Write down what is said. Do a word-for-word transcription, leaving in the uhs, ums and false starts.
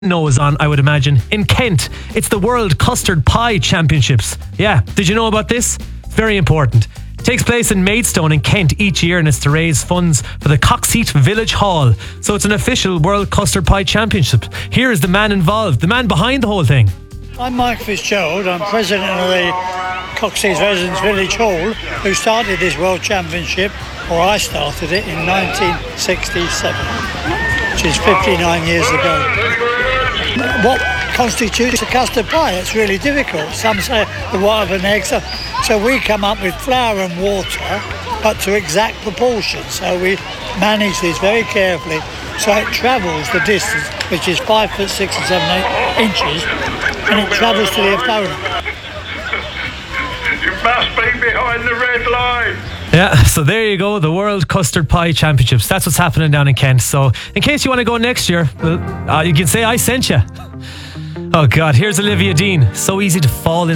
Nose on, I would imagine, in Kent. It's the World Custard Pie Championships. Yeah, did you know about this? It's very important. It takes place in Maidstone in Kent each year, and it's to raise funds for the Coxheath Village Hall. So it's an official World Custard Pie Championship. Here is the man involved, the man behind the whole thing. I'm Mike Fitzgerald. I'm president of the Coxheath Residents Village Hall, who started this World Championship, or I started it in nineteen sixty-seven, which is fifty-nine years ago. What constitutes a custard pie? It's really difficult. Some say the white of an egg. So, so we come up with flour and water, but to exact proportions. So we manage this very carefully so it travels the distance, which is five foot six and seven, eight inches, and it travels to the opponent. You must be behind the red line. Yeah, so there you go, the World Custard Pie Championships. That's what's happening down in Kent. So in case you want to go next year, well, uh, you can say I sent you. Oh God, here's Olivia Dean. So easy to fall in.